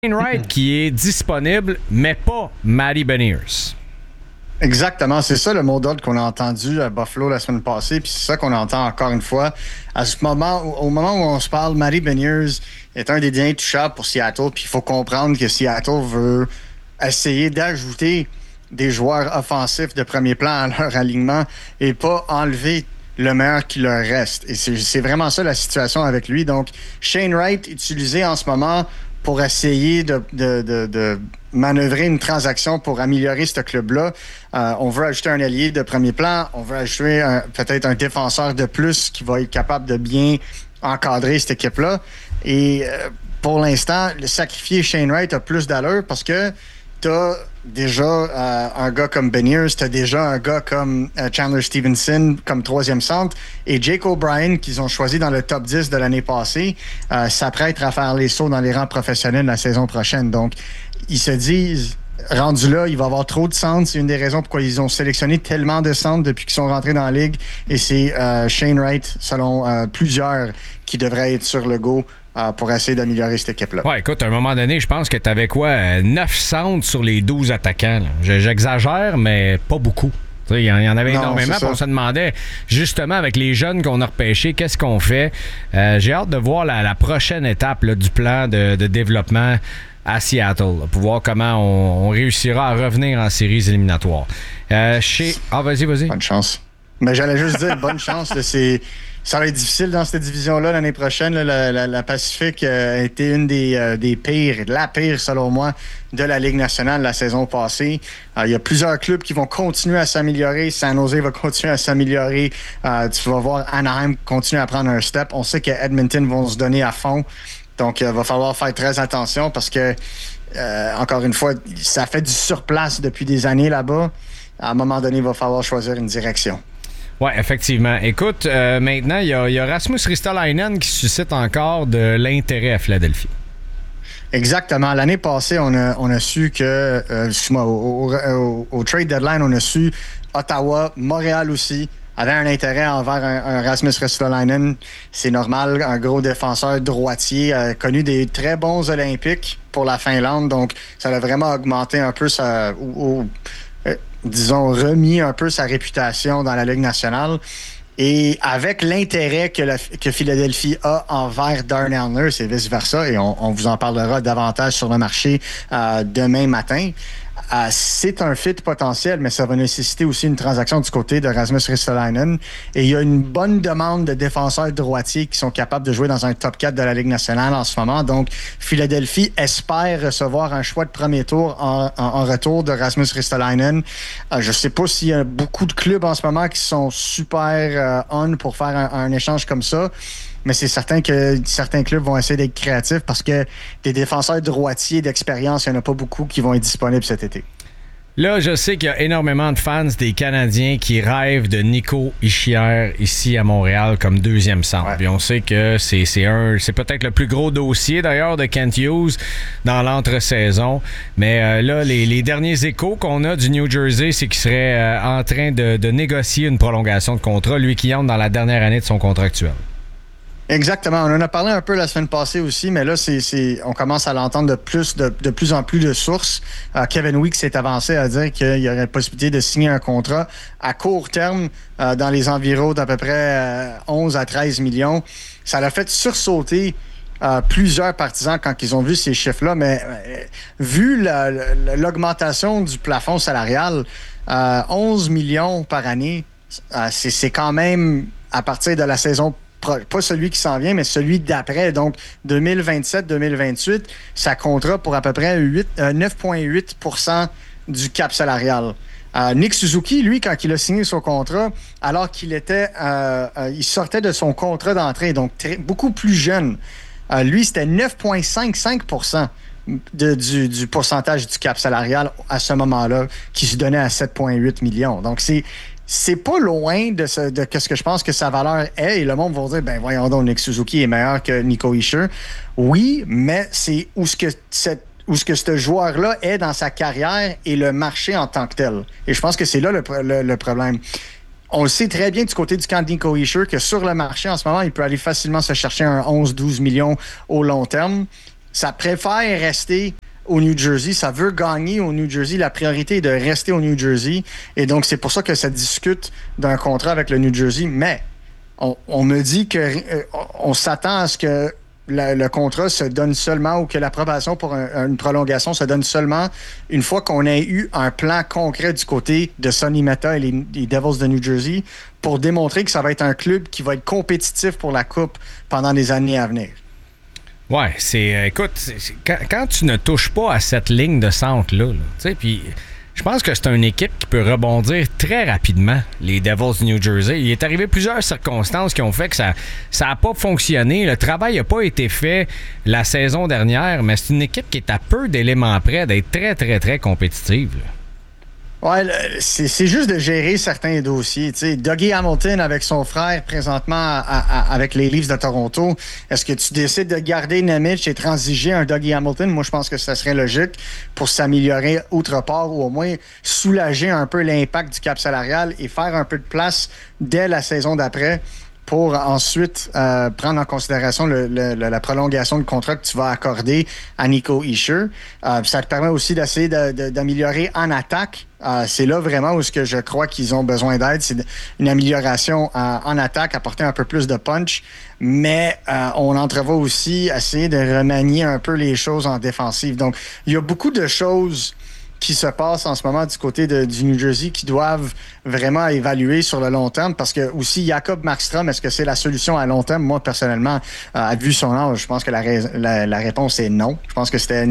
Wright qui est disponible, mais pas Matty Beniers. Exactement, c'est ça le mot d'ordre qu'on a entendu à Buffalo la semaine passée, puis c'est ça qu'on entend encore une fois. Au moment où on se parle, Matty Beniers est un des derniers touchables pour Seattle, puis il faut comprendre que Seattle veut essayer d'ajouter des joueurs offensifs de premier plan à leur alignement et pas enlever le meilleur qui leur reste. Et c'est vraiment ça la situation avec lui. Donc, Shane Wright utilisé en ce moment pour essayer de manœuvrer une transaction pour améliorer ce club-là. On veut ajouter un allié de premier plan. On veut ajouter peut-être un défenseur de plus qui va être capable de bien encadrer cette équipe-là. Et pour l'instant, le sacrifier Shane Wright a plus d'allure parce que t'as déjà un gars comme Beniers, t'as déjà un gars comme Chandler Stevenson comme troisième centre et Jake O'Brien qu'ils ont choisi dans le top 10 de l'année passée s'apprête à faire les sauts dans les rangs professionnels la saison prochaine. Donc, ils se disent, rendu là, il va y avoir trop de centres. C'est une des raisons pourquoi ils ont sélectionné tellement de centres depuis qu'ils sont rentrés dans la ligue. Et c'est Shane Wright, selon plusieurs, qui devrait être sur le go pour essayer d'améliorer cette équipe-là. Ouais, écoute, à un moment donné, je pense que tu avais 9 centres sur les 12 attaquants. Là. J'exagère, mais pas beaucoup. Il y en avait énormément. On se demandait, justement, avec les jeunes qu'on a repêchés, qu'est-ce qu'on fait? J'ai hâte de voir la prochaine étape là, du plan de développement à Seattle, là, pour voir comment on réussira à revenir en séries éliminatoires. Vas-y. Bonne chance. Mais j'allais juste dire, bonne chance. Ça va être difficile dans cette division-là l'année prochaine. Là, la Pacifique a été une des pires, la pire selon moi, de la Ligue nationale la saison passée. Il y a plusieurs clubs qui vont continuer à s'améliorer. San Jose va continuer à s'améliorer. Tu vas voir Anaheim continuer à prendre un step. On sait que Edmonton vont se donner à fond. Donc, il va falloir faire très attention parce que, encore une fois, ça fait du surplace depuis des années là-bas. À un moment donné, il va falloir choisir une direction. Oui, effectivement. Écoute, maintenant, il y a Rasmus Ristolainen qui suscite encore de l'intérêt à Philadelphie. Exactement. L'année passée, on a su que, au trade deadline, on a su Ottawa, Montréal aussi, avait un intérêt envers un Rasmus Ristolainen. C'est normal, un gros défenseur droitier, connu des très bons Olympiques pour la Finlande. Donc, ça a vraiment augmenté un peu disons, remis un peu sa réputation dans la Ligue nationale. Et avec l'intérêt que Philadelphie a envers Darnell Nurse et vice-versa, et on vous en parlera davantage sur le marché demain matin, c'est un fit potentiel, mais ça va nécessiter aussi une transaction du côté de Rasmus Ristolainen. Et il y a une bonne demande de défenseurs droitiers qui sont capables de jouer dans un top 4 de la Ligue nationale en ce moment. Donc, Philadelphie espère recevoir un choix de premier tour en retour de Rasmus Ristolainen. Je ne sais pas s'il y a beaucoup de clubs en ce moment qui sont super on pour faire un échange comme ça. Mais c'est certain que certains clubs vont essayer d'être créatifs parce que des défenseurs droitiers d'expérience, il n'y en a pas beaucoup qui vont être disponibles cet été. Là, je sais qu'il y a énormément de fans des Canadiens qui rêvent de Nico Hischier ici à Montréal comme deuxième centre. Ouais. Puis on sait que c'est peut-être le plus gros dossier d'ailleurs de Kent Hughes dans l'entre-saison. Mais là, les derniers échos qu'on a du New Jersey, c'est qu'il serait en train de négocier une prolongation de contrat, lui qui entre dans la dernière année de son contrat actuel. Exactement. On en a parlé un peu la semaine passée aussi, mais là, on commence à l'entendre de plus en plus de sources. Kevin Weeks s'est avancé à dire qu'il y aurait la possibilité de signer un contrat à court terme dans les environs d'à peu près 11 à 13 millions. Ça l'a fait sursauter plusieurs partisans quand ils ont vu ces chiffres-là, mais vu l'augmentation du plafond salarial, 11 millions par année, c'est quand même à partir de la saison pas celui qui s'en vient, mais celui d'après. Donc, 2027-2028, ça comptera pour à peu près 9,8% du cap salarial. Nick Suzuki, lui, quand il a signé son contrat, alors qu'il il sortait de son contrat d'entrée, donc beaucoup plus jeune, lui, c'était 9,55% du pourcentage du cap salarial à ce moment-là, qui se donnait à 7,8 millions. Donc, c'est pas loin de ce que je pense que sa valeur est. Et le monde va dire, ben voyons donc, Nick Suzuki est meilleur que Nico Hischier. Oui, mais c'est où ce que ce joueur-là est dans sa carrière et le marché en tant que tel. Et je pense que c'est là le problème. On le sait très bien du côté du camp de Nico Hischier que sur le marché en ce moment, il peut aller facilement se chercher un 11-12 millions au long terme. ça préfère rester au New Jersey. Ça veut gagner au New Jersey. La priorité est de rester au New Jersey. Et donc, c'est pour ça que ça discute d'un contrat avec le New Jersey. Mais on me dit qu'on s'attend à ce que le contrat se donne seulement ou que l'approbation pour une prolongation se donne seulement une fois qu'on ait eu un plan concret du côté de Sonny Meta et les Devils de New Jersey pour démontrer que ça va être un club qui va être compétitif pour la Coupe pendant les années à venir. Ouais, écoute, quand tu ne touches pas à cette ligne de centre-là, tu sais, puis je pense que c'est une équipe qui peut rebondir très rapidement, les Devils du New Jersey. Il est arrivé plusieurs circonstances qui ont fait que ça n'a pas fonctionné. Le travail n'a pas été fait la saison dernière, mais c'est une équipe qui est à peu d'éléments près d'être très, très, très compétitive, là. Ouais, c'est juste de gérer certains dossiers. Tu sais, Dougie Hamilton avec son frère présentement avec les Leafs de Toronto. Est-ce que tu décides de garder Nemec et transiger un Dougie Hamilton? Moi, je pense que ça serait logique pour s'améliorer outre part ou au moins soulager un peu l'impact du cap salarial et faire un peu de place dès la saison d'après pour ensuite prendre en considération la prolongation de contrat que tu vas accorder à Nico Hischier. Ça te permet aussi d'essayer d'améliorer en attaque. C'est là vraiment où je crois qu'ils ont besoin d'aide. C'est une amélioration en attaque, apporter un peu plus de punch. Mais on entrevoit aussi essayer de remanier un peu les choses en défensive. Donc, il y a beaucoup de choses qui se passent en ce moment du côté du New Jersey qui doivent vraiment évaluer sur le long terme parce que aussi Jacob Markstrom, est-ce que c'est la solution à long terme? Moi, personnellement, vu son âge, je pense que la réponse est non. Je pense que c'était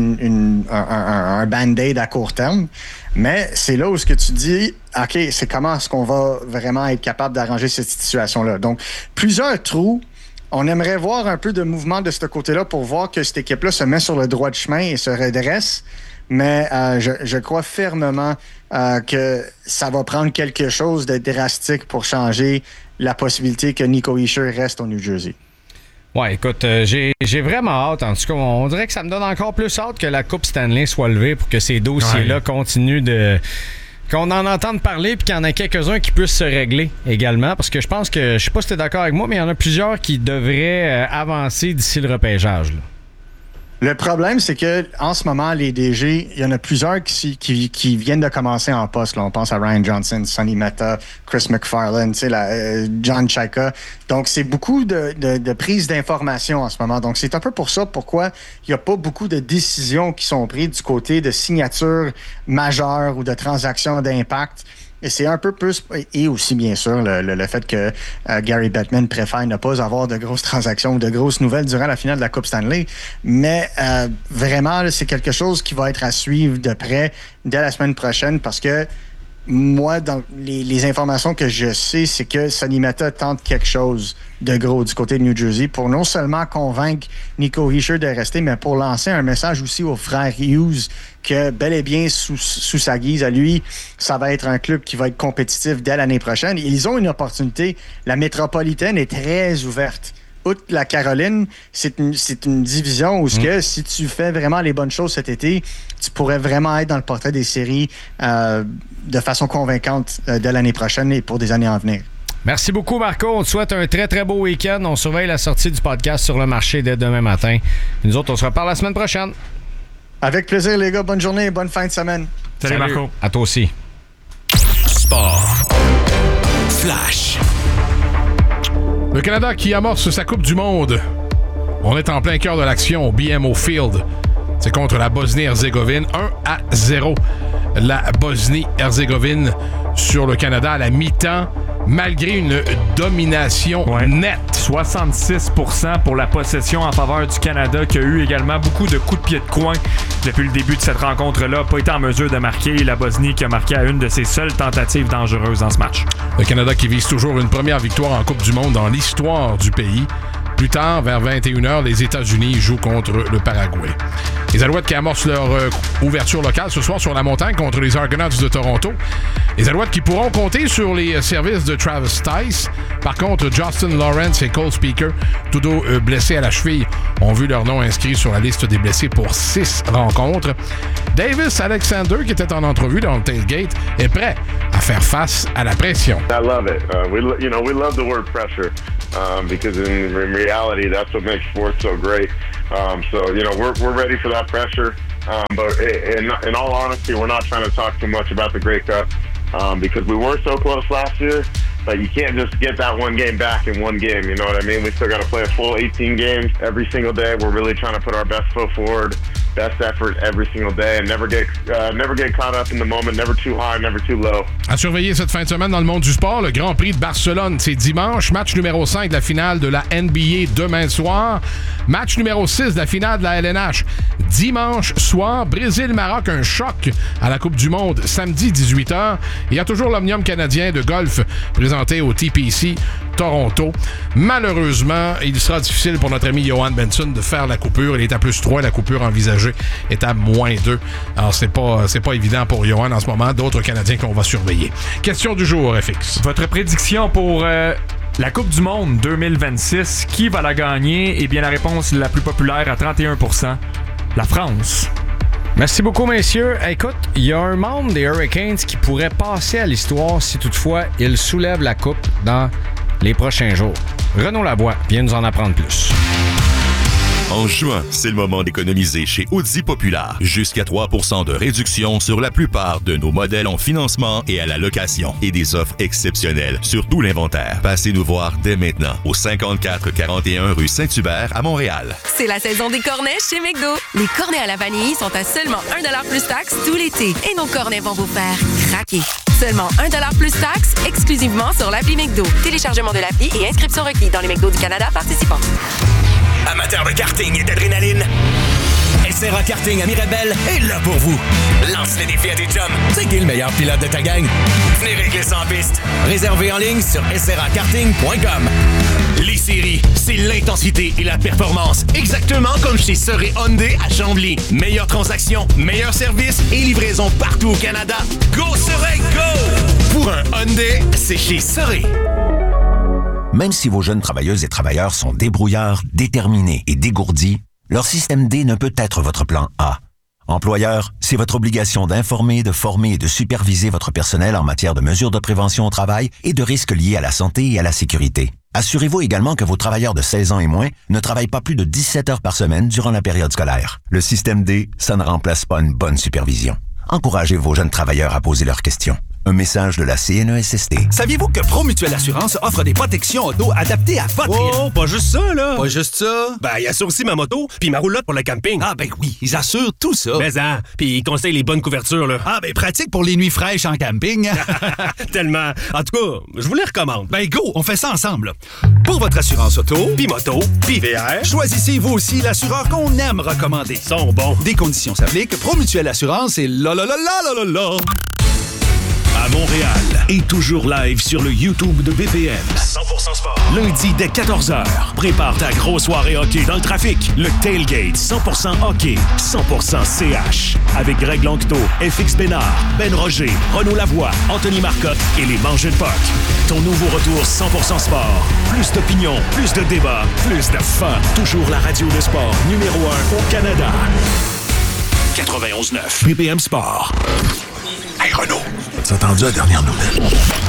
un band-aid à court terme. Mais c'est là où ce que tu dis, OK, c'est comment est-ce qu'on va vraiment être capable d'arranger cette situation-là? Donc, plusieurs trous. On aimerait voir un peu de mouvement de ce côté-là pour voir que cette équipe-là se met sur le droit de chemin et se redresse. Mais je crois fermement que ça va prendre quelque chose de drastique pour changer la possibilité que Nico Hischier reste au New Jersey. Ouais, écoute, j'ai vraiment hâte. En tout cas, on dirait que ça me donne encore plus hâte que la Coupe Stanley soit levée pour que ces dossiers-là continuent qu'on en entende parler puis qu'il y en a quelques-uns qui puissent se régler également. Parce que je pense que, je sais pas si tu es d'accord avec moi, mais il y en a plusieurs qui devraient avancer d'ici le repêchage, là. Le problème, c'est que en ce moment, les DG, il y en a plusieurs qui viennent de commencer en poste. Là. On pense à Ryan Johnson, Sonny Meta, Chris McFarland, John Chayka. Donc, c'est beaucoup de prise d'informations en ce moment. Donc, c'est un peu pour ça pourquoi il n'y a pas beaucoup de décisions qui sont prises du côté de signatures majeures ou de transactions d'impact. Et c'est un peu plus... Et aussi, bien sûr, le fait que Gary Bettman préfère ne pas avoir de grosses transactions ou de grosses nouvelles durant la finale de la Coupe Stanley. Mais vraiment, là, c'est quelque chose qui va être à suivre de près dès la semaine prochaine parce que moi, dans les informations que je sais, c'est que Sonny Meta tente quelque chose de gros du côté de New Jersey pour non seulement convaincre Nico Hischier de rester, mais pour lancer un message aussi aux frères Hughes que bel et bien sous sa guise à lui, ça va être un club qui va être compétitif dès l'année prochaine. Ils ont une opportunité. La métropolitaine est très ouverte. Outre la Caroline, c'est une division où si tu fais vraiment les bonnes choses cet été, tu pourrais vraiment être dans le portrait des séries de façon convaincante dès l'année prochaine et pour des années à venir. Merci beaucoup, Marco. On te souhaite un très, très beau week-end. On surveille la sortie du podcast sur le marché dès demain matin. Nous autres, on se reparle la semaine prochaine. Avec plaisir, les gars. Bonne journée et bonne fin de semaine. Salut Marco. À toi aussi. Sport. Flash. Le Canada qui amorce sa Coupe du Monde. On est en plein cœur de l'action au BMO Field. C'est contre la Bosnie-Herzégovine. 1-0. La Bosnie-Herzégovine sur le Canada à la mi-temps, malgré une domination nette. 66% pour la possession en faveur du Canada, qui a eu également beaucoup de coups de pied de coin depuis le début de cette rencontre-là. Pas été en mesure de marquer. La Bosnie qui a marqué à une de ses seules tentatives dangereuses dans ce match. Le Canada qui vise toujours une première victoire en Coupe du Monde dans l'histoire du pays. Plus tard, vers 21h, les États-Unis jouent contre le Paraguay. Les Alouettes qui amorcent leur ouverture locale ce soir sur la montagne contre les Argonauts de Toronto. Les Alouettes qui pourront compter sur les services de Travis Tice. Par contre, Justin Lawrence et Cole Speaker, tous deux blessés à la cheville, ont vu leur nom inscrit sur la liste des blessés pour 6 rencontres. Davis Alexander, qui était en entrevue dans le tailgate, est prêt à faire face à la pression. I love it. We love the word pressure because in reality, that's what makes sports so great. So, we're ready for that pressure. But in all honesty, we're not trying to talk too much about the Grey Cup because we were so close last year. But you can't just get that one game back in one game, you know what I mean? We still got to play a full 18 games every single day. We're really trying to put our best foot forward, best effort every single day, and never get caught up in the moment, never too high, never too low. À surveiller cette fin de semaine dans le monde du sport, le Grand Prix de Barcelone, c'est dimanche. Match numéro 5 de la finale de la NBA demain soir. Match numéro 6 de la finale de la LNH dimanche soir. Brésil-Maroc, un choc à la Coupe du Monde samedi 18h. Il y a toujours l'Omnium canadien de golf présenté au TPC Toronto. Malheureusement, il sera difficile pour notre ami Johan Benson de faire la coupure. Il est à +3, la coupure envisagée est à -2. Alors, c'est pas évident pour Johan en ce moment. D'autres Canadiens qu'on va surveiller. Question du jour, FX. Votre prédiction pour la Coupe du Monde 2026, qui va la gagner? Eh bien, la réponse la plus populaire à 31%, la France. Merci beaucoup, messieurs. Écoute, il y a un membre des Hurricanes qui pourrait passer à l'histoire si toutefois il soulève la coupe dans les prochains jours. Renaud Lavoie vient nous en apprendre plus. En juin, c'est le moment d'économiser chez Audi Populaire. Jusqu'à 3% de réduction sur la plupart de nos modèles en financement et à la location. Et des offres exceptionnelles sur tout l'inventaire. Passez nous voir dès maintenant au 5441 rue Saint-Hubert à Montréal. C'est la saison des cornets chez McDo. Les cornets à la vanille sont à seulement 1$ plus taxe tout l'été. Et nos cornets vont vous faire craquer. Seulement 1$ plus taxe, exclusivement sur l'appli McDo. Téléchargement de l'appli et inscription requis dans les McDo du Canada participants. Amateurs de karting et d'adrénaline, SRA Karting à Mirabel est là pour vous. Lance les défis à tes chums. C'est qui le meilleur pilote de ta gang? Venez régler ça en piste. Réservé en ligne sur srakarting.com. Les séries, c'est l'intensité et la performance. Exactement comme chez Soré Hyundai à Chambly. Meilleure transaction, meilleur service et livraison partout au Canada. Go Soré, go! Pour un Hyundai, c'est chez Soré. Même si vos jeunes travailleuses et travailleurs sont débrouillards, déterminés et dégourdis, leur système D ne peut être votre plan A. Employeur, c'est votre obligation d'informer, de former et de superviser votre personnel en matière de mesures de prévention au travail et de risques liés à la santé et à la sécurité. Assurez-vous également que vos travailleurs de 16 ans et moins ne travaillent pas plus de 17 heures par semaine durant la période scolaire. Le système D, ça ne remplace pas une bonne supervision. Encouragez vos jeunes travailleurs à poser leurs questions. Un message de la CNESST. Saviez-vous que Promutuelle Assurance offre des protections auto adaptées à votre risque? Oh, pas juste ça, là! Pas juste ça? Ben, il assure aussi ma moto, puis ma roulotte pour le camping. Ah, ben oui, ils assurent tout ça. Mais puis ils conseillent les bonnes couvertures, là. Ah, ben pratique pour les nuits fraîches en camping. Tellement. En tout cas, je vous les recommande. Ben go, on fait ça ensemble. Pour votre assurance auto, Puis moto, puis VR, choisissez vous aussi l'assureur qu'on aime recommander. ils sont bons. Des conditions s'appliquent. Promutuelle Assurance et là. À Montréal et toujours live sur le YouTube de BPM. 100% sport. Lundi dès 14h, prépare ta grosse soirée hockey dans le trafic. Le Tailgate 100% hockey, 100% CH. Avec Greg Lanctot, FX Bénard, Ben Roger, Renaud Lavoie, Anthony Marcotte et les Mangeux de Puck. Ton nouveau retour 100% sport. Plus d'opinion, plus de débats, plus de fun. Toujours la radio de sport numéro 1 au Canada. 91.9 BPM Sport. Hey Renaud, t'as entendu la dernière nouvelle?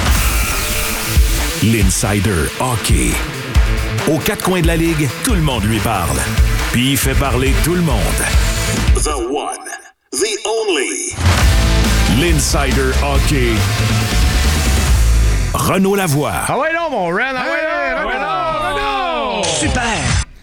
L'Insider Hockey. Aux quatre coins de la ligue, tout le monde lui parle. Puis il fait parler tout le monde. The one, the only. L'Insider Hockey. Renaud Lavoie. Ah ouais non, mon Ren! Ah ouais non! Super!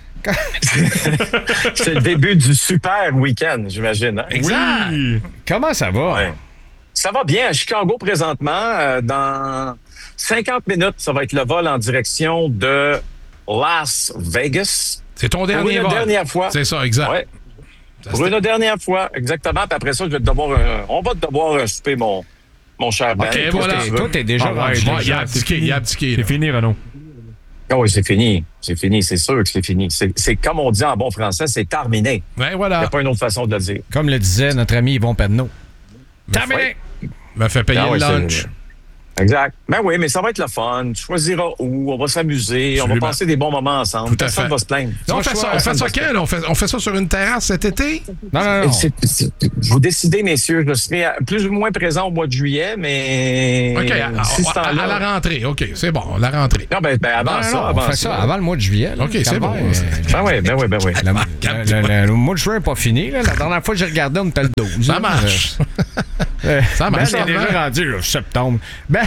C'est le début du super week-end, j'imagine. Hein? Exact! Oui. Comment ça va? Ouais. Ça va bien à Chicago présentement. Dans 50 minutes, ça va être le vol en direction de Las Vegas. C'est ton dernier vol. Pour une dernière fois. C'est ça, exact. Ouais. Pour une dernière fois, exactement. Puis après ça, on va devoir souper mon cher Ben. OK, voilà. Toi, t'es déjà rendu. Il a abdiqué. C'est fini, Renaud. Ah oui, c'est fini. C'est fini, c'est sûr que c'est fini. C'est comme on dit en bon français, c'est terminé. Ouais, voilà. Il n'y a pas une autre façon de le dire. Comme le disait notre ami Yvon Penneau. Terminé! M'a fait payer le lunch. Exact. Ben oui, mais ça va être le fun. Tu choisiras où, on va s'amuser, on va passer des bons moments ensemble. Personne ne va se plaindre. On fait ça quand? On fait ça sur une terrasse cet été? Non. Vous décidez, messieurs. Je serai plus ou moins présent au mois de juillet, mais... OK, à la rentrée. OK, c'est bon, la rentrée. Non, avant ça. On fait ça avant le mois de juillet. Là, OK, c'est bon. Ben oui. Le mois de juin n'est pas fini. Là. La dernière fois que j'ai regardé, on était le 12. Ça marche. Ça marche. Ben, on est déjà rendu là, septembre.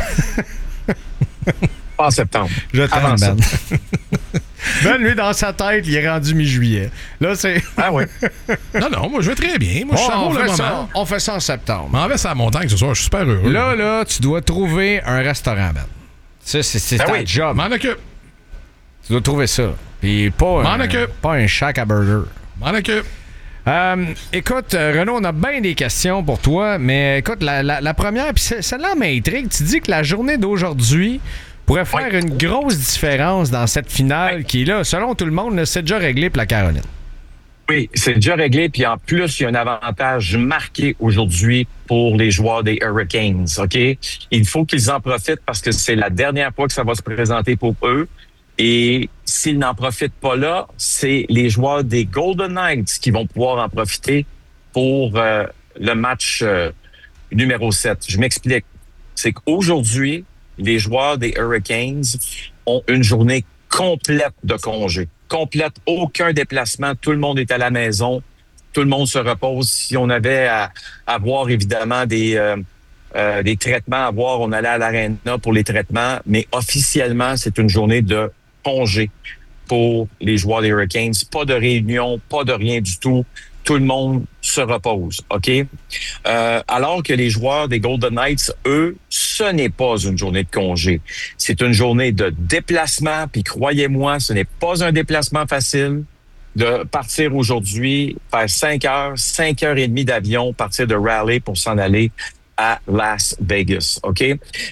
Pas en septembre. Je t'aime, Ben. Ben, lui, dans sa tête, il est rendu mi-juillet. Là, c'est... Ah oui. Non, moi, je vais très bien. Moi, je savoure le moment. On fait ça en septembre. On va à la montagne ce soir. Je suis super heureux. Là, tu dois trouver un restaurant, Ben. Ça, c'est ta job. M'en occupe. Tu dois trouver ça. Puis pas un shack à burger. M'en occupe. Écoute, Renaud, on a bien des questions pour toi, mais écoute, la première, puis celle-là m'intrigue. Tu dis que la journée d'aujourd'hui pourrait faire une grosse différence dans cette finale qui est là, selon tout le monde, là, c'est déjà réglé pour la Caroline. Oui, c'est déjà réglé, puis en plus, il y a un avantage marqué aujourd'hui pour les joueurs des Hurricanes, OK? Il faut qu'ils en profitent parce que c'est la dernière fois que ça va se présenter pour eux. Et s'ils n'en profitent pas là, c'est les joueurs des Golden Knights qui vont pouvoir en profiter pour le match numéro 7. Je m'explique. C'est qu'aujourd'hui, les joueurs des Hurricanes ont une journée complète de congé. Complète, aucun déplacement. Tout le monde est à la maison. Tout le monde se repose. Si on avait à avoir évidemment des traitements à voir, on allait à l'aréna pour les traitements. Mais officiellement, c'est une journée de congé pour les joueurs des Hurricanes. Pas de réunion, pas de rien du tout. Tout le monde se repose, OK? Alors que les joueurs des Golden Knights, eux, ce n'est pas une journée de congé. C'est une journée de déplacement, puis croyez-moi, ce n'est pas un déplacement facile de partir aujourd'hui, faire 5 heures et demie d'avion, partir de Raleigh pour s'en aller à Las Vegas, OK?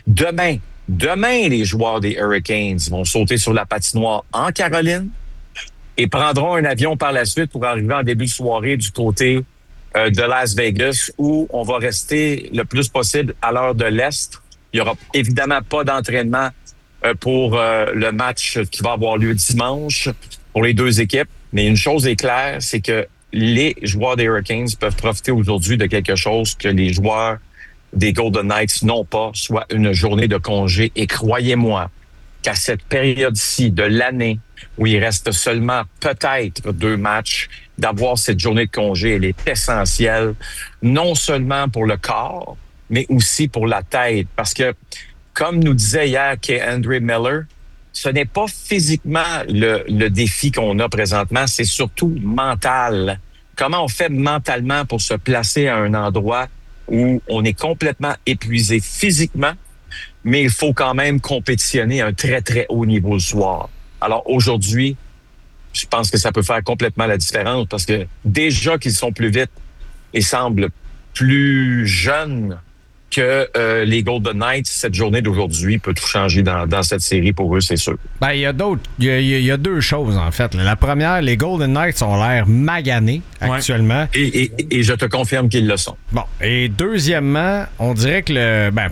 Demain, les joueurs des Hurricanes vont sauter sur la patinoire en Caroline et prendront un avion par la suite pour arriver en début de soirée du côté de Las Vegas, où on va rester le plus possible à l'heure de l'Est. Il n'y aura évidemment pas d'entraînement pour le match qui va avoir lieu dimanche pour les deux équipes. Mais une chose est claire, c'est que les joueurs des Hurricanes peuvent profiter aujourd'hui de quelque chose que les joueurs des Golden Knights n'ont pas, soit une journée de congé. Et croyez-moi qu'à cette période-ci de l'année, où il reste seulement peut-être 2 matchs, d'avoir cette journée de congé, elle est essentielle, non seulement pour le corps, mais aussi pour la tête. Parce que, comme nous disait hier K'Andre Miller, ce n'est pas physiquement le défi qu'on a présentement, c'est surtout mental. Comment on fait mentalement pour se placer à un endroit où on est complètement épuisé physiquement, mais il faut quand même compétitionner à un très, très haut niveau le soir. Alors aujourd'hui, je pense que ça peut faire complètement la différence parce que déjà qu'ils sont plus vite et semblent plus jeunes que les Golden Knights, cette journée d'aujourd'hui peut tout changer dans cette série pour eux, c'est sûr. Ben, il y a 2 choses, en fait. La première, les Golden Knights ont l'air maganés actuellement. Et je te confirme qu'ils le sont. Bon. Et deuxièmement, on dirait que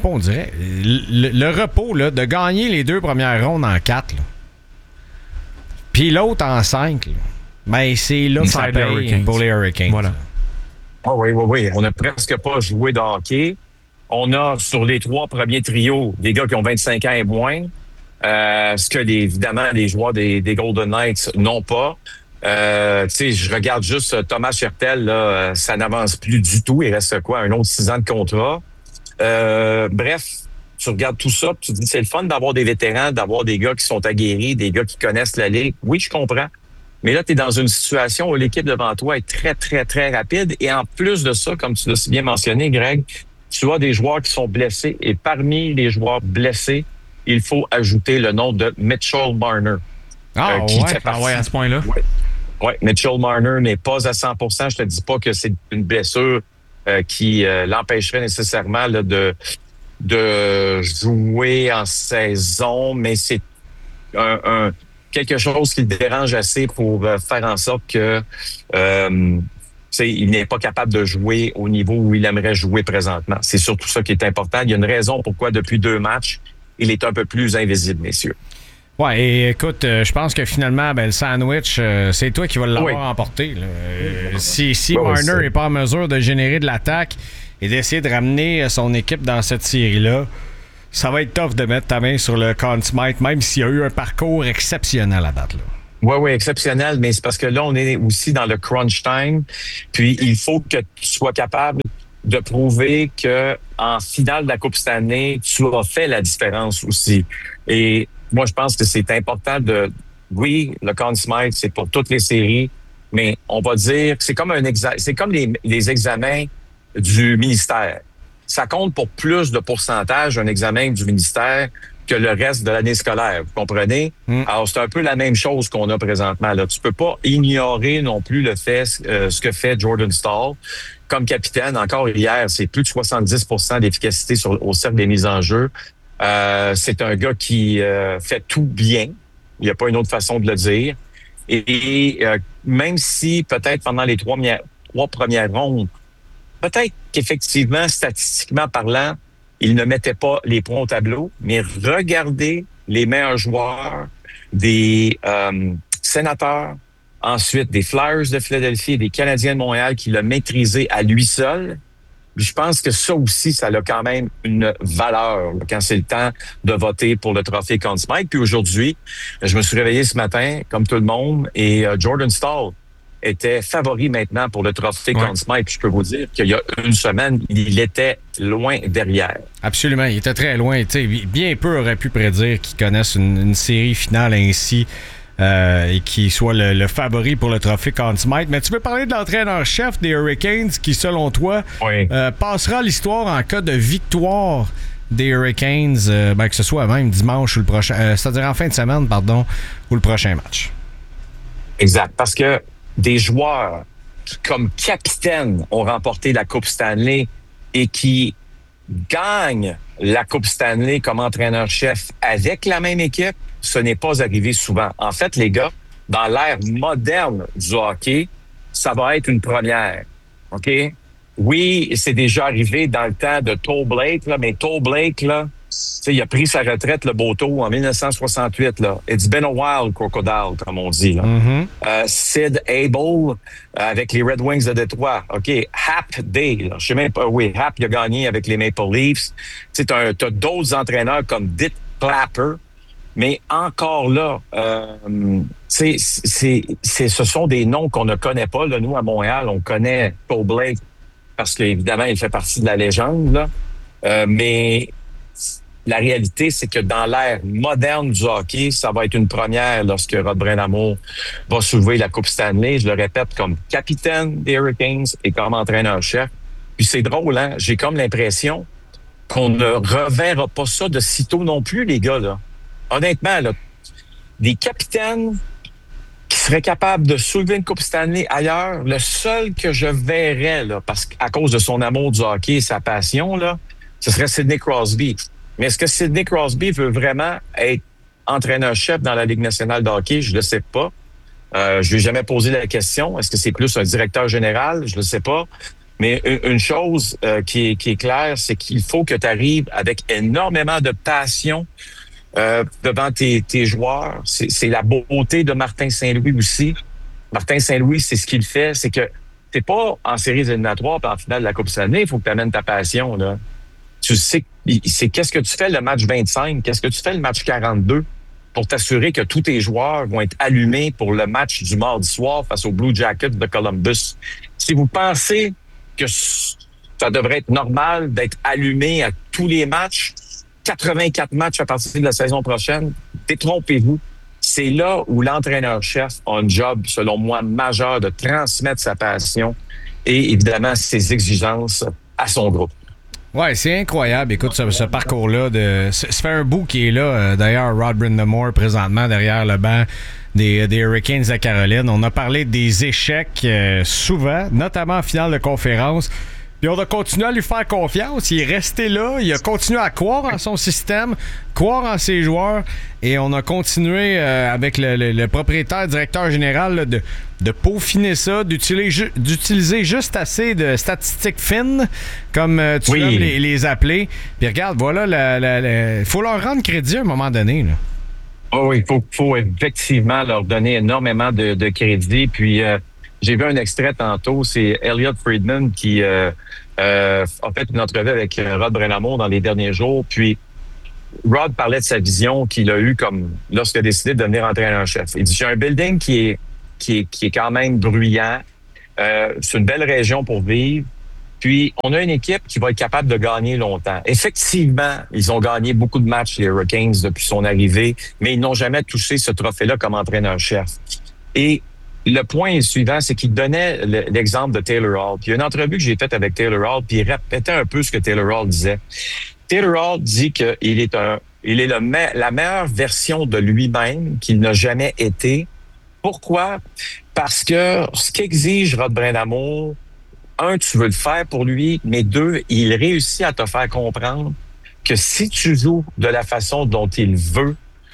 le repos, là, de gagner les 2 premières rondes en 4, puis l'autre en 5, ben, c'est là que ça paye pour les Hurricanes. Voilà. Oui. On n'a presque pas joué de hockey. On a sur les 3 premiers trios des gars qui ont 25 ans et moins, ce que évidemment les joueurs des Golden Knights n'ont pas. Je regarde juste Thomas Hertel, là, ça n'avance plus du tout. Il reste un autre 6 ans de contrat. Bref, tu regardes tout ça, tu te dis c'est le fun d'avoir des vétérans, d'avoir des gars qui sont aguerris, des gars qui connaissent la ligue. Oui, je comprends. Mais là, tu es dans une situation où l'équipe devant toi est très, très, très rapide. Et en plus de ça, comme tu l'as si bien mentionné, Greg, tu as des joueurs qui sont blessés. Et parmi les joueurs blessés, il faut ajouter le nom de Mitchell Marner. Qui fait partie. À ce point-là? Oui, Mitchell Marner n'est pas à 100%. Je te dis pas que c'est une blessure qui l'empêcherait nécessairement là, de jouer en saison, mais c'est quelque chose qui le dérange assez pour faire en sorte que il n'est pas capable de jouer au niveau où il aimerait jouer présentement. C'est surtout ça qui est important. Il y a une raison pourquoi depuis 2 matchs, il est un peu plus invisible, messieurs. Ouais, et écoute, je pense que finalement, le sandwich, c'est toi qui vas l'avoir emporté. Si Marner n'est pas en mesure de générer de l'attaque et d'essayer de ramener son équipe dans cette série-là, ça va être tough de mettre ta main sur le Conn Smythe, même s'il y a eu un parcours exceptionnel à date. Oui, exceptionnel, mais c'est parce que là, on est aussi dans le crunch time. Puis, il faut que tu sois capable de prouver que en finale de la Coupe Stanley, tu as fait la différence aussi. Et moi, je pense que c'est important oui, le Conn Smythe, c'est pour toutes les séries, mais on va dire que c'est comme les examens du ministère. Ça compte pour plus de pourcentage un examen du ministère que le reste de l'année scolaire. Vous comprenez? Alors, c'est un peu la même chose qu'on a présentement. Là. Tu peux pas ignorer non plus le fait, ce que fait Jordan Staal. Comme capitaine, encore hier, c'est plus de 70% d'efficacité au cercle des mises en jeu. C'est un gars qui fait tout bien. Il n'y a pas une autre façon de le dire. Et même si peut-être pendant les 3 premières rondes, peut-être qu'effectivement, statistiquement parlant, il ne mettait pas les points au tableau, mais regardez les meilleurs joueurs des Sénateurs, ensuite des Flyers de Philadelphie et des Canadiens de Montréal qui l'ont maîtrisé à lui seul. Je pense que ça aussi, ça a quand même une valeur quand c'est le temps de voter pour le trophée Conn Smythe. Puis aujourd'hui, je me suis réveillé ce matin, comme tout le monde, et Jordan Staal était favori maintenant pour le trophée Conn Smythe. Puis je peux vous dire qu'il y a une semaine, il était loin derrière. Absolument, il était très loin. Bien peu aurait pu prédire qu'il connaisse une série finale ainsi. Et qui soit le favori pour le trophée Conn Smythe. Mais tu veux parler de l'entraîneur-chef des Hurricanes qui, selon toi, passera l'histoire en cas de victoire des Hurricanes, que ce soit même dimanche ou le prochain, c'est-à-dire en fin de semaine, ou le prochain match. Exact, parce que des joueurs qui, comme capitaine, ont remporté la Coupe Stanley et qui gagnent la Coupe Stanley comme entraîneur-chef avec la même équipe, ce n'est pas arrivé souvent. En fait, les gars, dans l'ère moderne du hockey, ça va être une première. OK? Oui, c'est déjà arrivé dans le temps de Toe Blake, là, mais Toe Blake, là, il a pris sa retraite, le Boto, en 1968. Là. It's been a while, Crocodile, comme on dit. Là. Sid Abel avec les Red Wings de Détroit. OK, Hap Day. Je sais même pas. Oui, Hap, il a gagné avec les Maple Leafs. Tu as d'autres entraîneurs comme Dick Clapper. Mais encore là, ce sont des noms qu'on ne connaît pas. Là, nous, à Montréal, on connaît Toe Blake parce qu'évidemment, il fait partie de la légende. Là. Mais la réalité, c'est que dans l'ère moderne du hockey, ça va être une première lorsque Rod Brind'Amour va soulever la Coupe Stanley. Je le répète, comme capitaine des Hurricanes et comme entraîneur-chef. Puis c'est drôle, hein? J'ai comme l'impression qu'on ne reverra pas ça de sitôt non plus, les gars, là. Honnêtement, là, des capitaines qui seraient capables de soulever une Coupe Stanley ailleurs, le seul que je verrais, là, parce qu'à cause de son amour du hockey et sa passion, là, ce serait Sidney Crosby. Mais est-ce que Sidney Crosby veut vraiment être entraîneur-chef dans la Ligue nationale de hockey? Je ne le sais pas. Je lui ai jamais posé la question. Est-ce que c'est plus un directeur général? Je ne le sais pas. Mais une chose qui est claire, c'est qu'il faut que tu arrives avec énormément de passion devant tes joueurs. C'est la beauté de Martin Saint-Louis aussi. Martin Saint-Louis, c'est ce qu'il fait, c'est que t'es pas en séries éliminatoires puis en finale de la Coupe Stanley, il faut que tu amènes ta passion, là. Tu sais, c'est qu'est-ce que tu fais le match 25, qu'est-ce que tu fais le match 42 pour t'assurer que tous tes joueurs vont être allumés pour le match du mardi soir face aux Blue Jackets de Columbus. Si vous pensez que ça devrait être normal d'être allumé à tous les matchs, 84 matchs à partir de la saison prochaine, détrompez-vous. C'est là où l'entraîneur-chef a un job, selon moi, majeur de transmettre sa passion et, évidemment, ses exigences à son groupe. Ouais, c'est incroyable. Écoute, ce parcours-là, ça fait un bout qui est là. D'ailleurs, Rod Brind'Amour, présentement, derrière le banc des Hurricanes de Caroline. On a parlé des échecs souvent, notamment en finale de conférence. Puis on a continué à lui faire confiance. Il est resté là. Il a continué à croire en son système, croire en ses joueurs. Et on a continué avec le propriétaire, directeur général, là, de peaufiner ça, d'utiliser juste assez de statistiques fines, comme tu veux les appeler. Puis regarde, voilà, il faut leur rendre crédit à un moment donné. Là. Oh oui, il faut effectivement leur donner énormément de crédit. Puis j'ai vu un extrait tantôt, c'est Elliot Friedman qui a fait une entrevue avec Rod Brind'Amour dans les derniers jours. Puis Rod parlait de sa vision qu'il a eue comme lorsqu'il a décidé de devenir entraîneur-chef. Il dit, j'ai un building qui est quand même bruyant. C'est une belle région pour vivre. Puis, on a une équipe qui va être capable de gagner longtemps. Effectivement, ils ont gagné beaucoup de matchs, les Hurricanes, depuis son arrivée, mais ils n'ont jamais touché ce trophée-là comme entraîneur-chef. Et le point suivant, c'est qu'il donnait l'exemple de Taylor Hall. Puis, il y a une entrevue que j'ai faite avec Taylor Hall, puis il répétait un peu ce que Taylor Hall disait. Taylor Hall dit qu'il est la meilleure version de lui-même qu'il n'a jamais été. Pourquoi? Parce que ce qu'exige Rod Brind'Amour, un, tu veux le faire pour lui, mais deux, il réussit à te faire comprendre que si tu joues de la façon dont il veut,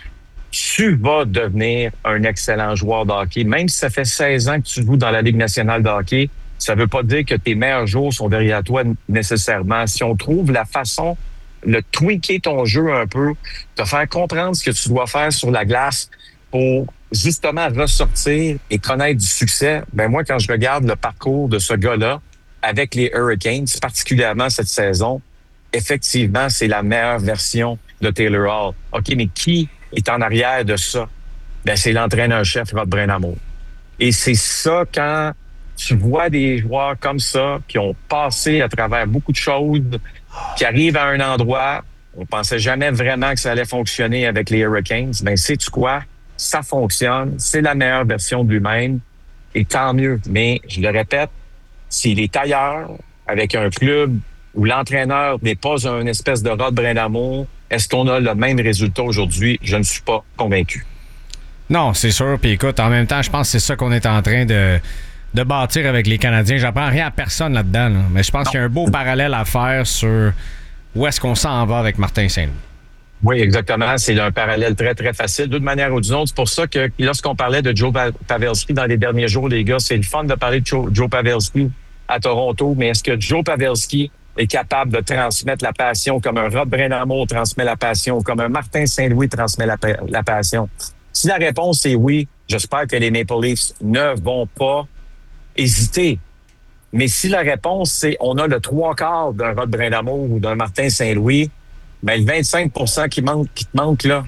tu vas devenir un excellent joueur de hockey. Même si ça fait 16 ans que tu joues dans la Ligue nationale de hockey, ça veut pas dire que tes meilleurs jours sont derrière toi nécessairement. Si on trouve la façon de tweaker ton jeu un peu, te faire comprendre ce que tu dois faire sur la glace pour justement ressortir et connaître du succès, ben moi, quand je regarde le parcours de ce gars-là, avec les Hurricanes, particulièrement cette saison, effectivement, c'est la meilleure version de Taylor Hall. OK, mais qui est en arrière de ça? Ben, c'est l'entraîneur-chef Rod Brind'Amour. Et c'est ça, quand tu vois des joueurs comme ça, qui ont passé à travers beaucoup de choses, qui arrivent à un endroit, on pensait jamais vraiment que ça allait fonctionner avec les Hurricanes. Ben, sais-tu quoi? Ça fonctionne. C'est la meilleure version de lui-même. Et tant mieux. Mais, je le répète, s'il est ailleurs, avec un club où l'entraîneur n'est pas un espèce de Rod Brind'Amour, est-ce qu'on a le même résultat aujourd'hui? Je ne suis pas convaincu. Non, c'est sûr. Puis écoute, en même temps, je pense que c'est ça qu'on est en train de bâtir avec les Canadiens. J'apprends rien à personne là-dedans. Là. Mais je pense qu'il y a un beau parallèle à faire sur où est-ce qu'on s'en va avec Martin Saint-Louis. Oui, exactement. C'est un parallèle très, très facile. D'une manière ou d'une autre, c'est pour ça que lorsqu'on parlait de Joe Pavelski dans les derniers jours, les gars, c'est le fun de parler de Joe Pavelski à Toronto, mais est-ce que Joe Pavelski est capable de transmettre la passion comme un Rod Brind'Amour transmet la passion, comme un Martin Saint-Louis transmet la passion? Si la réponse est oui, j'espère que les Maple Leafs ne vont pas hésiter. Mais si la réponse c'est on a le 3/4 d'un Rod Brind'Amour ou d'un Martin Saint-Louis, ben le 25% qui te manque là,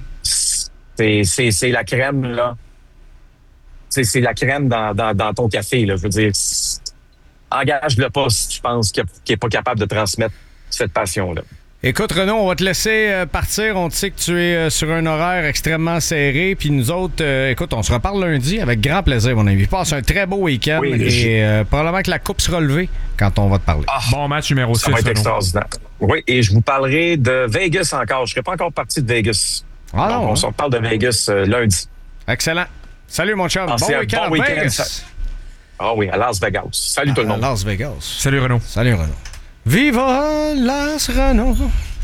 c'est la crème là. C'est la crème dans ton café là. Je veux dire, engage-le pas si tu penses qu'il est pas capable de transmettre cette passion là. Écoute, Renaud, on va te laisser partir. On te sait que tu es sur un horaire extrêmement serré. Puis nous autres, écoute, on se reparle lundi avec grand plaisir, mon ami. Passe un très beau week-end. Oui, et probablement que la coupe sera levée quand on va te parler. Bon match numéro 6. Ça va être extraordinaire. Oui, et je vous parlerai de Vegas encore. Je ne serai pas encore parti de Vegas. Ah non, on se reparle de Vegas lundi. Excellent. Salut, mon chum. Bon week-end. Vegas. Ah oui, à Las Vegas. Salut tout le monde. Las Vegas. Salut, Renaud. Salut, Renaud. Viva Las Renaud.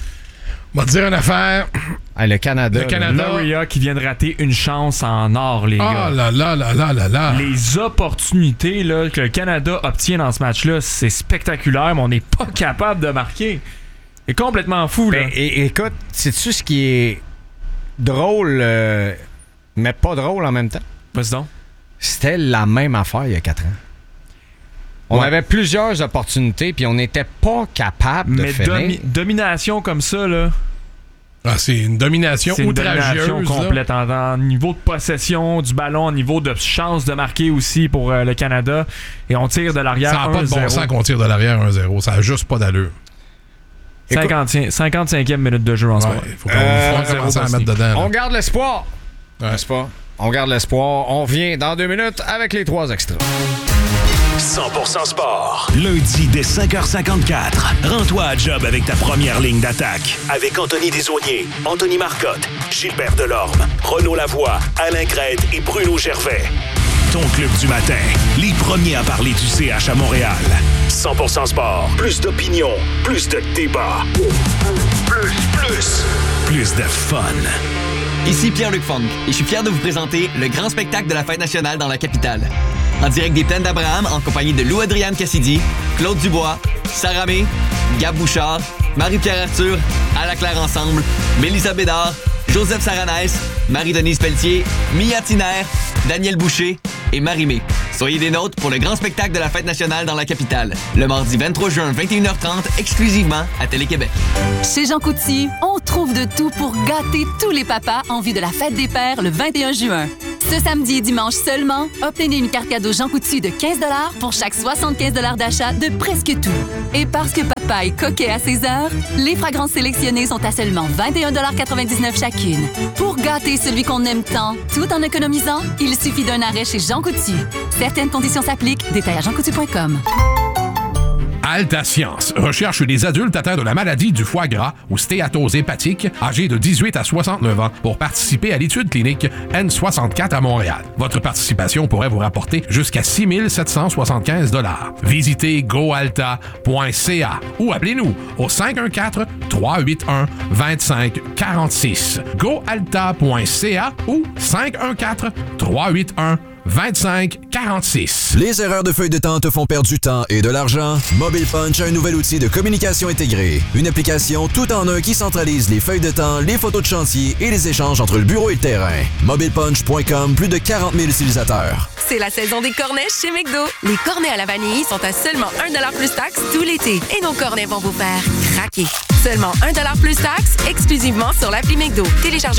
On va te dire une affaire. Hey, le Canada. Lauria qui vient de rater une chance en or, les gars. Ah là là là là là là. Les opportunités là, que le Canada obtient dans ce match-là, c'est spectaculaire, mais on n'est pas capable de marquer. C'est complètement fou, là. Écoute, sais-tu ce qui est drôle, mais pas drôle en même temps? Vas-y donc. C'était la même affaire il y a 4 ans. On avait plusieurs opportunités, puis on n'était pas capable de finir. Domination comme ça, là. Ah, c'est une domination outrageuse. C'est une domination complète en niveau de possession du ballon, en niveau de chance de marquer aussi pour le Canada. Et on tire de l'arrière 1-0. Ça n'a pas de bon sens qu'on tire de l'arrière 1-0. Ça n'a juste pas d'allure. 55e minute de jeu en ce moment. Il faut commencer à mettre dedans. On garde l'espoir. N'est-ce pas? On garde l'espoir. On revient dans 2 minutes avec les 3 extras. 100% sport. Lundi dès 5h54. Rends-toi à job avec ta première ligne d'attaque. Avec Anthony Desaulniers, Anthony Marcotte, Gilbert Delorme, Renaud Lavoie, Alain Crête et Bruno Gervais. ton club du matin. Les premiers à parler du CH à Montréal. 100% sport. Plus d'opinion. Plus de débat. Plus de fun. Ici Pierre-Luc Funk et je suis fier de vous présenter le grand spectacle de la Fête nationale dans la capitale. En direct des Plaines d'Abraham, en compagnie de Lou-Adrienne Cassidy, Claude Dubois, Sarah May, Gab Bouchard, Marie-Pierre Arthur, À la Claire Ensemble, Mélissa Bédard, Joseph Saranès, Marie-Denise Pelletier, Mia Tiner, Daniel Boucher et Marie-Mé. Soyez des nôtres pour le grand spectacle de la Fête nationale dans la capitale. Le mardi 23 juin, 21h30, exclusivement à Télé-Québec. Chez Jean Coutu, on trouve de tout pour gâter tous les papas en vue de la Fête des Pères le 21 juin. Ce samedi et dimanche seulement, obtenez une carte cadeau Jean Coutu de 15 $ pour chaque 75 $ d'achat de presque tout. Et parce que papa est coquet à ses heures, les fragrances sélectionnées sont à seulement 21,99 $ chacune. Pour gâter celui qu'on aime tant, tout en économisant, il suffit d'un arrêt chez Jean Coutu. Certaines conditions s'appliquent. Détails à jeancoutu.com. Alta Science recherche des adultes atteints de la maladie du foie gras ou stéatose hépatique âgés de 18 à 69 ans pour participer à l'étude clinique N64 à Montréal. Votre participation pourrait vous rapporter jusqu'à 6 775 $. Visitez goalta.ca ou appelez-nous au 514-381-2546. goalta.ca ou 514-381-2546. Les erreurs de feuille de temps te font perdre du temps et de l'argent? Mobile Punch a un nouvel outil de communication intégrée. Une application tout en un qui centralise les feuilles de temps, les photos de chantier et les échanges entre le bureau et le terrain. MobilePunch.com, plus de 40 000 utilisateurs. C'est la saison des cornets chez McDo. Les cornets à la vanille sont à seulement 1 $ plus taxe tout l'été. Et nos cornets vont vous faire craquer. Seulement 1 $ plus taxe, exclusivement sur l'appli McDo. Téléchargez